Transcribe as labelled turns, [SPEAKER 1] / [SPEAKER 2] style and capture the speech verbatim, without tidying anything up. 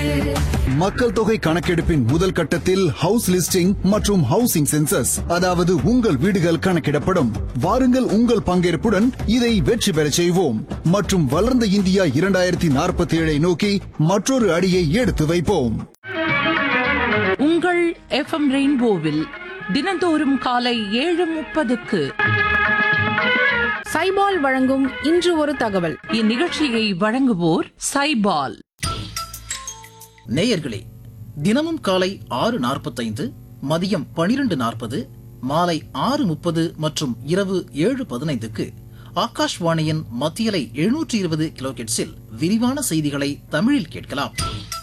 [SPEAKER 1] மக்கள் தொகை கணக்கெடுப்பின் முதல் கட்டத்தில் ஹவுஸ் லிஸ்டிங் மற்றும் ஹவுசிங் சென்சஸ், அதாவது உங்கள் வீடுகள் கணக்கிடப்படும். வாருங்கள், உங்கள் பங்கேற்புடன் இதை வெற்றி பெறச் செய்வோம் மற்றும் வளர்ந்த இந்தியா இரண்டாயிரத்தி நாற்பத்தி ஏழை நோக்கி மற்றொரு அடியை எடுத்து வைப்போம்.
[SPEAKER 2] உங்கள் எஃப் எம் ரெயின்போவில் தினந்தோறும் காலை ஏழு முப்பதுக்கு
[SPEAKER 3] சைபால் வழங்கும் இன்று ஒரு தகவல்.
[SPEAKER 2] இந்நிகழ்ச்சியை வழங்குவோர் சைபால்.
[SPEAKER 4] நேயர்களே, தினமும் காலை ஆறு நாற்பத்தைந்து, மதியம் பனிரெண்டு நாற்பது, மாலை ஆறு முப்பது மற்றும் இரவு ஏழு பதினைந்துக்கு ஆகாஷ்வாணியின் மத்தியலை எழுநூற்றி இருபது கிலோஹெர்ட்ஸில் விரிவான செய்திகளை தமிழில் கேட்கலாம்.